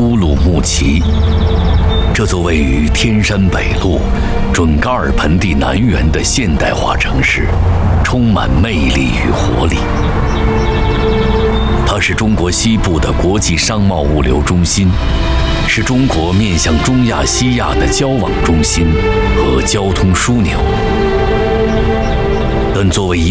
乌鲁木齐。这座位于天山北路、准噶尔盆地南缘的现代化城市，充满魅力与活力。它是中国西部的国际商贸物流中心，是中国面向中亚、西亚的交往中心和交通枢纽。但作为一